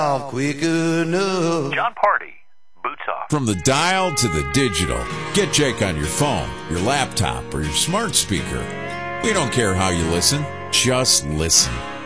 quick enough. John Party, boots off. From the dial to the digital, get Jake on your phone, your laptop, or your smart speaker. We don't care how you listen, just listen.